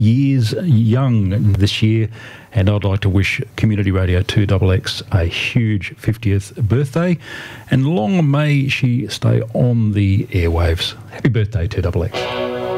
years young this year, and I'd like to wish Community Radio 2XX a huge 50th birthday, and long may she stay on the airwaves. Happy birthday, 2XX.